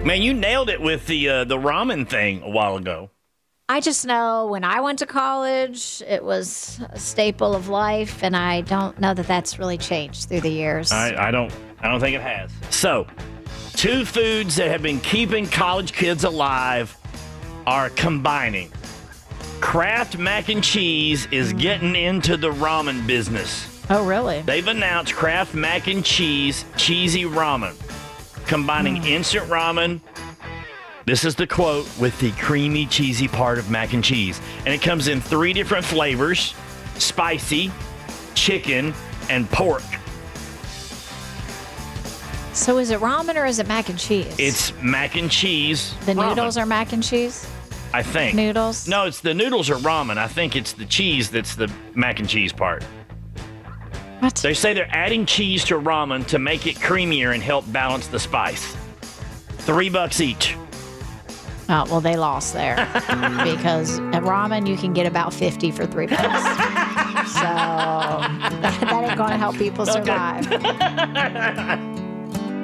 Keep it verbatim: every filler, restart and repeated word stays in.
Man, you nailed it with the uh, the ramen thing a while ago. I just know when I went to college, it was a staple of life, and I don't know that that's really changed through the years. I, I don't I don't think it has. So, two foods that have been keeping college kids alive are combining. Kraft Mac and Cheese is getting into the ramen business. Oh, really? They've announced Kraft Mac and Cheese Cheesy Ramen, combining mm. instant ramen. This is the quote, with the creamy, cheesy part of mac and cheese. And it comes in three different flavors: spicy, chicken, and pork. So is it ramen or is it mac and cheese? It's mac and cheese. The ramen. Noodles are mac and cheese? I think. Noodles? No, it's the noodles are ramen. I think it's the cheese that's the mac and cheese part. What? They say they're adding cheese to ramen to make it creamier and help balance the spice. Three bucks each. Oh, well, they lost there. Because at ramen, you can get about fifty for three bucks. So that, that ain't going to help people survive. Okay.